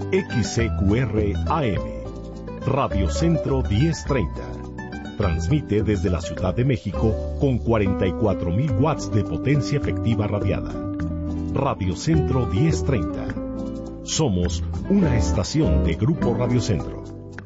XCQR AM, Radio Centro 1030. Transmite desde la Ciudad de México con 44,000 watts de potencia efectiva radiada. Radio Centro 1030. Somos una estación de Grupo Radio Centro.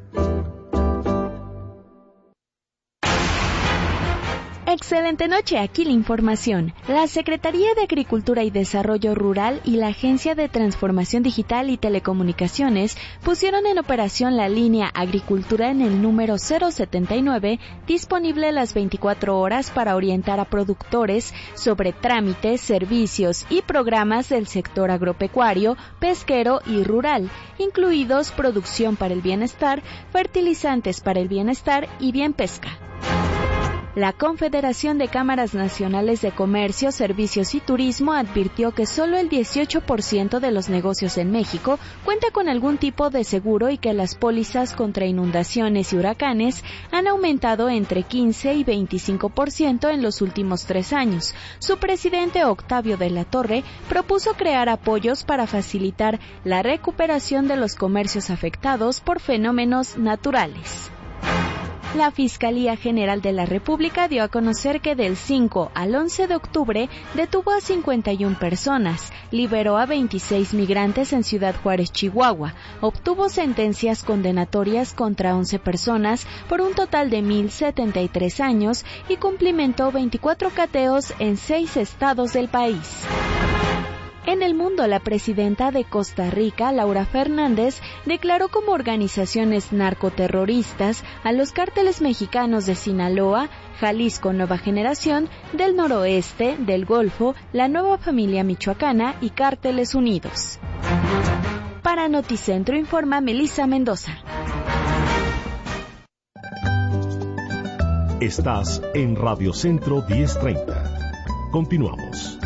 Excelente noche, aquí la información. La Secretaría de Agricultura y Desarrollo Rural y la Agencia de Transformación Digital y Telecomunicaciones pusieron en operación la línea Agricultura en el número 079, disponible las 24 horas para orientar a productores sobre trámites, servicios y programas del sector agropecuario, pesquero y rural, incluidos producción para el bienestar, fertilizantes para el bienestar y bien pesca. La Confederación de Cámaras Nacionales de Comercio, Servicios y Turismo advirtió que solo el 18% de los negocios en México cuenta con algún tipo de seguro y que las pólizas contra inundaciones y huracanes han aumentado entre 15 y 25% en los últimos 3 años. Su presidente, Octavio de la Torre, propuso crear apoyos para facilitar la recuperación de los comercios afectados por fenómenos naturales. La Fiscalía General de la República dio a conocer que del 5 al 11 de octubre detuvo a 51 personas, liberó a 26 migrantes en Ciudad Juárez, Chihuahua, obtuvo sentencias condenatorias contra 11 personas por un total de 1,073 años y cumplimentó 24 cateos en 6 estados del país. En el mundo, la presidenta de Costa Rica, Laura Fernández, declaró como organizaciones narcoterroristas a los cárteles mexicanos de Sinaloa, Jalisco Nueva Generación, del Noroeste, del Golfo, la Nueva Familia Michoacana y Cárteles Unidos. Para Noticentro informa Melissa Mendoza. Estás en Radio Centro 1030. Continuamos.